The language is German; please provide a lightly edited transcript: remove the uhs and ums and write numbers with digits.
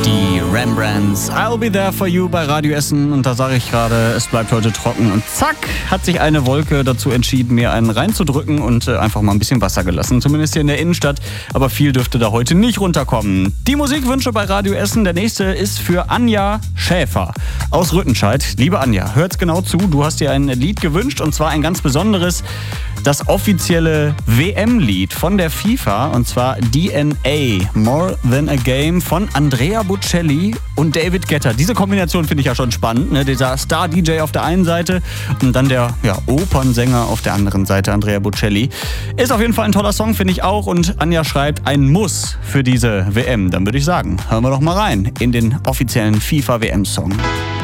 Die Rembrandts, I'll be there for you bei Radio Essen. Und da sage ich gerade, es bleibt heute trocken. Und zack, hat sich eine Wolke dazu entschieden, mir einen reinzudrücken und einfach mal ein bisschen Wasser gelassen. Zumindest hier in der Innenstadt. Aber viel dürfte da heute nicht runterkommen. Die Musikwünsche bei Radio Essen. Der nächste ist für Anja Schäfer aus Rüttenscheid. Liebe Anja, hört's genau zu. Du hast dir ein Lied gewünscht und zwar ein ganz besonderes. Das offizielle WM-Lied von der FIFA, und zwar DNA, More Than a Game, von Andrea Bocelli und David Guetta. Diese Kombination finde ich ja schon spannend, ne? Dieser Star-DJ auf der einen Seite und dann der Opernsänger auf der anderen Seite, Andrea Bocelli. Ist auf jeden Fall ein toller Song, finde ich auch. Und Anja schreibt, ein Muss für diese WM. Dann würde ich sagen, hören wir doch mal rein in den offiziellen FIFA-WM-Song.